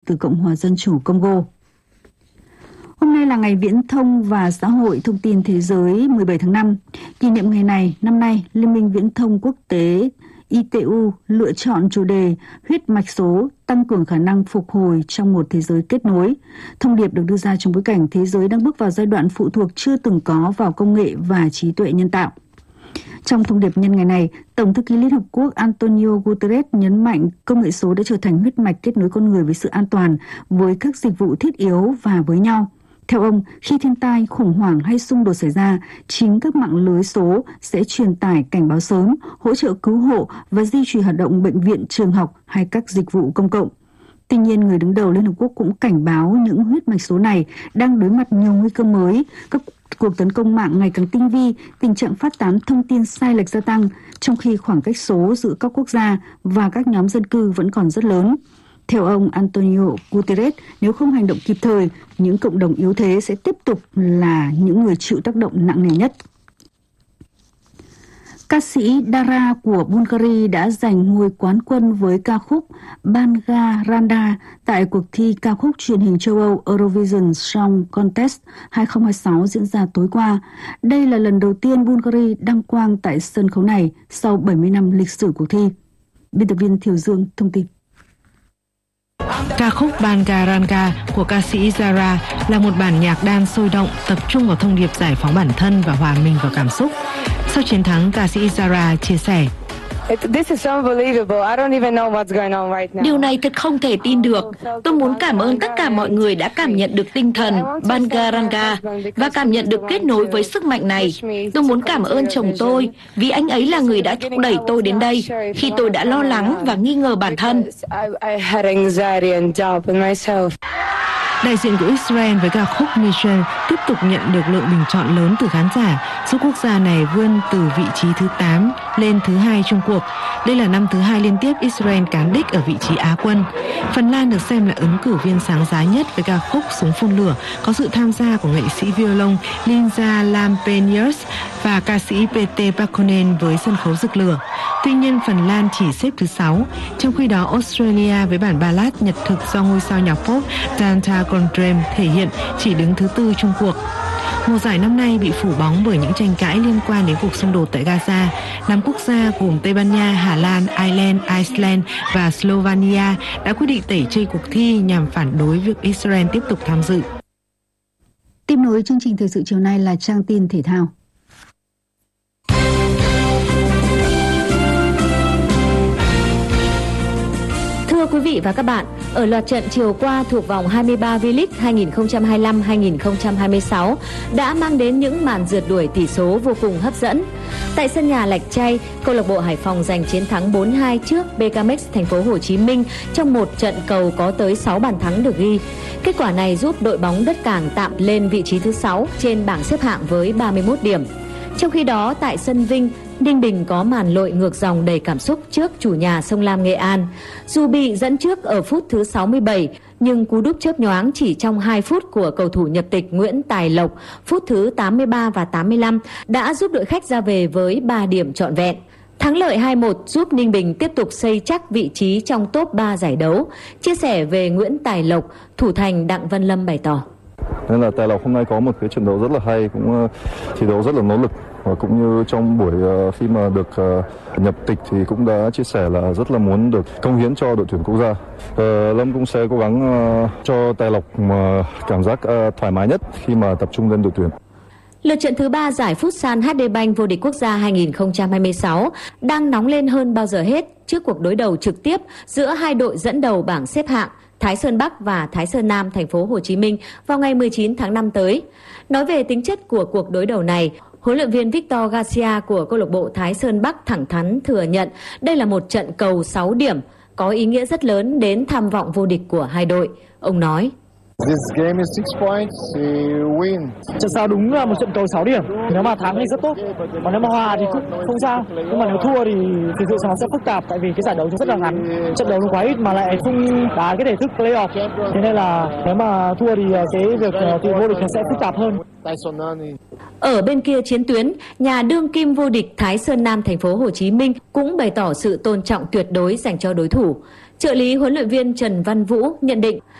từ Cộng hòa Dân chủ Congo. Hôm nay là ngày Viễn thông và Xã hội Thông tin Thế giới 17 tháng 5. Kỷ niệm ngày này, năm nay, Liên minh Viễn thông Quốc tế ITU lựa chọn chủ đề huyết mạch số tăng cường khả năng phục hồi trong một thế giới kết nối. Thông điệp được đưa ra trong bối cảnh thế giới đang bước vào giai đoạn phụ thuộc chưa từng có vào công nghệ và trí tuệ nhân tạo. Trong thông điệp nhân ngày này, Tổng thư ký Liên Hợp Quốc Antonio Guterres nhấn mạnh công nghệ số đã trở thành huyết mạch kết nối con người với sự an toàn, với các dịch vụ thiết yếu và với nhau. Theo ông, khi thiên tai, khủng hoảng hay xung đột xảy ra, chính các mạng lưới số sẽ truyền tải cảnh báo sớm, hỗ trợ cứu hộ và duy trì hoạt động bệnh viện, trường học hay các dịch vụ công cộng. Tuy nhiên, người đứng đầu Liên Hợp Quốc cũng cảnh báo những huyết mạch số này đang đối mặt nhiều nguy cơ mới. Các cuộc tấn công mạng ngày càng tinh vi, tình trạng phát tán thông tin sai lệch gia tăng, trong khi khoảng cách số giữa các quốc gia và các nhóm dân cư vẫn còn rất lớn. Theo ông Antonio Guterres, nếu không hành động kịp thời, những cộng đồng yếu thế sẽ tiếp tục là những người chịu tác động nặng nề nhất. Ca sĩ Dara của Bulgaria đã giành ngôi quán quân với ca khúc Banga Randa tại cuộc thi ca khúc truyền hình châu Âu Eurovision Song Contest 2026 diễn ra tối qua. Đây là lần đầu tiên Bulgaria đăng quang tại sân khấu này sau 70 năm lịch sử cuộc thi. Biên tập viên Thiều Dương thông tin. Ca khúc Banga Ranga của ca sĩ Zara là một bản nhạc đan sôi động, tập trung vào thông điệp giải phóng bản thân và hòa mình vào cảm xúc. Sau chiến thắng, ca sĩ Zara chia sẻ: Điều này thật không thể tin được. Tôi muốn cảm ơn tất cả mọi người đã cảm nhận được tinh thần Banga Ranga và cảm nhận được kết nối với sức mạnh này. Tôi muốn cảm ơn chồng tôi vì anh ấy là người đã thúc đẩy tôi đến đây khi tôi đã lo lắng và nghi ngờ bản thân. Đại diện của Israel với ca khúc Mission tiếp tục nhận được lượng bình chọn lớn từ khán giả, giúp quốc gia này vươn từ vị trí thứ 8 lên thứ 2 chung cuộc. Đây là năm thứ 2 liên tiếp Israel cán đích ở vị trí Á quân. Phần Lan được xem là ứng cử viên sáng giá nhất với ca khúc Súng phun lửa, có sự tham gia của nghệ sĩ violon Linza Lampenius và ca sĩ Pete Pakkonen với sân khấu rực lửa. Tuy nhiên, Phần Lan chỉ xếp thứ 6. Trong khi đó, Australia với bản ballad nhật thực do ngôi sao nhạc pop Danta Condrem thể hiện chỉ đứng thứ 4 chung cuộc. Mùa giải năm nay bị phủ bóng bởi những tranh cãi liên quan đến cuộc xung đột tại Gaza. 5 quốc gia gồm Tây Ban Nha, Hà Lan, Ireland, Iceland và Slovenia đã quyết định tẩy chay cuộc thi nhằm phản đối việc Israel tiếp tục tham dự. Tiếp nối chương trình thời sự chiều nay là trang tin thể thao. Thưa quý vị và các bạn, ở loạt trận chiều qua thuộc vòng 23 V-League 2025-2026 đã mang đến những màn rượt đuổi tỷ số vô cùng hấp dẫn. Tại sân nhà Lạch Tray, câu lạc bộ Hải Phòng giành chiến thắng 4-2 trước BKMX Thành phố Hồ Chí Minh trong một trận cầu có tới 6 bàn thắng được ghi. Kết quả này giúp đội bóng Đất Cảng tạm lên vị trí thứ 6 trên bảng xếp hạng với 31 điểm. Trong khi đó, tại sân Vinh, Ninh Bình có màn lội ngược dòng đầy cảm xúc trước chủ nhà Sông Lam Nghệ An. Dù bị dẫn trước ở phút thứ 67, nhưng cú đúp chớp nhoáng chỉ trong 2 phút của cầu thủ nhập tịch Nguyễn Tài Lộc, phút thứ 83 và 85, đã giúp đội khách ra về với 3 điểm trọn vẹn. Thắng lợi 2-1 giúp Ninh Bình tiếp tục xây chắc vị trí trong top 3 giải đấu. Chia sẻ về Nguyễn Tài Lộc, thủ thành Đặng Văn Lâm bày tỏ. Nên là Tài Lộc hôm nay có một cái trận đấu rất là hay, cũng thi đấu rất là nỗ lực. Và cũng như trong buổi khi mà được nhập tịch thì cũng đã chia sẻ là rất là muốn được cống hiến cho đội tuyển quốc gia. Lâm cũng sẽ cố gắng cho Tài Lộc cảm giác thoải mái nhất khi mà tập trung lên đội tuyển. Lượt trận thứ 3 giải Futsal HD Bank vô địch quốc gia 2026 đang nóng lên hơn bao giờ hết trước cuộc đối đầu trực tiếp giữa hai đội dẫn đầu bảng xếp hạng Thái Sơn Bắc và Thái Sơn Nam Thành phố Hồ Chí Minh vào ngày 19 tháng 5 tới. Nói về tính chất của cuộc đối đầu này, huấn luyện viên Victor Garcia của câu lạc bộ Thái Sơn Bắc thẳng thắn thừa nhận đây là một trận cầu 6 điểm, có ý nghĩa rất lớn đến tham vọng vô địch của hai đội. Ông nói: Trận sau đúng là một trận cầu 6 điểm. Nếu mà thắng thì rất tốt, còn nếu mà hòa thì cũng không sao. Nhưng mà nếu thua thì thực sự nó sẽ phức tạp, tại vì cái giải đấu rất là ngắn, trận đấu nó quá ít mà lại không đá cái thể thức playoff. Thế nên là nếu mà thua thì cái việc tìm vô địch nó sẽ phức tạp hơn. Ở bên kia chiến tuyến, nhà đương kim vô địch Thái Sơn Nam Thành phố Hồ Chí Minh cũng bày tỏ sự tôn trọng tuyệt đối dành cho đối thủ. Trợ lý huấn luyện viên Trần Văn Vũ nhận định